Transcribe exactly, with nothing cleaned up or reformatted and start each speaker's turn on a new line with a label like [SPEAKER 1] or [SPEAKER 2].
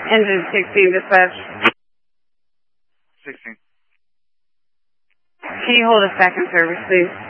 [SPEAKER 1] Engine sixteen, dispatch.
[SPEAKER 2] sixteen.
[SPEAKER 1] Can you hold us back in service, please?